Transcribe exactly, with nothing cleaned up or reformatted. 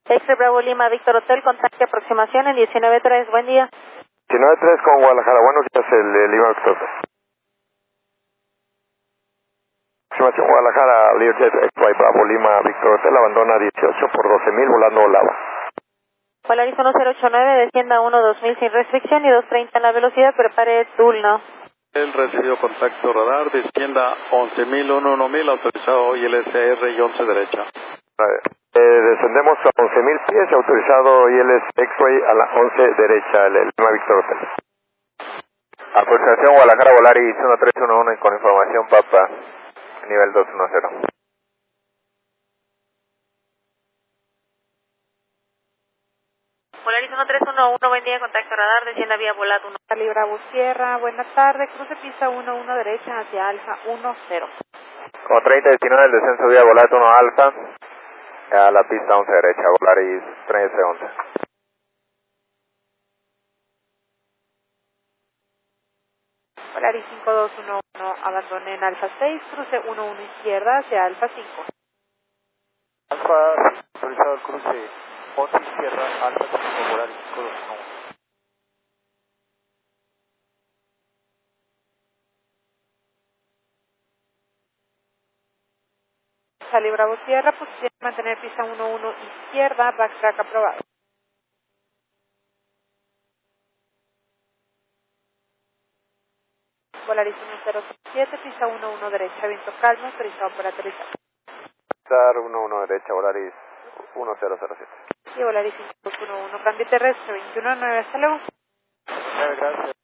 X-Ray Bravo Lima, Víctor Hotel, contacto aproximación en diecinueve tres, buen día. diecinueve tres con Guadalajara, buenos días, el, el Lima Víctor Hotel. Aproximación Guadalajara, Learjet X-Ray Bravo Lima, Víctor Hotel, abandona dieciocho por doce mil, volando Lava. Polaris uno cero ocho nueve, descienda uno dos mil sin restricción y dos treinta en la velocidad, prepare turno. El recibió contacto radar, descienda once mil, uno mil, autorizado I L S R y once derecha. Eh, descendemos a once mil pies, autorizado I L S X-Ray a la once derecha, el, el Lima Víctor Hotel. Aproximación Guadalajara, Volaris uno tres uno uno con información Papa, nivel dos uno cero. Polaris uno tres uno uno, buen día, contacto radar, descienda vía Volat uno. Charlie Bravo Sierra, buenas tardes, cruce pista uno uno derecha hacia Alfa uno cero. Como treinta diecinueve, el descenso vía Volat uno Alfa, a la pista once derecha, Volaris trece once. Polaris cinco dos uno uno, abandone en Alfa seis, cruce uno uno izquierda hacia Alfa cinco. Alfa, autorizado el cruce once izquierda, Alfa cinco, Volaris cinco dos uno uno. Charlie Bravo Sierra, posición mantener pista uno uno izquierda, backtrack aprobado. Polaris uno cero siete, pista uno uno derecha, viento calmo, autorizado por aterrizar. Star uno uno derecha, Volaris uno cero cero siete. Y Volaris cinco dos uno uno, cambio terrestre veintiuno nueve, hasta luego. Muchas gracias.